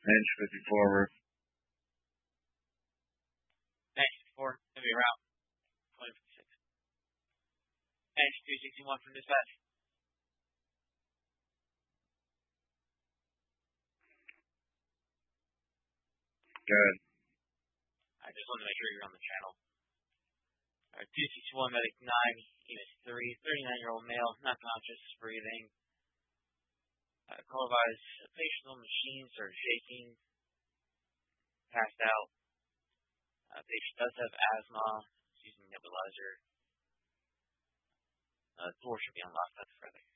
Bench 50 forward. Bench 54, heavy route, 2056. Bench 261 from dispatch. Good. I just wanted to make sure you're on the channel. Alright, 261 medic 9, unit 3, 39-year-old male, not conscious, breathing. Colorvize, facial machines are shaking, passed out. Patient does have asthma, using nebulizer. The door should be unlocked further.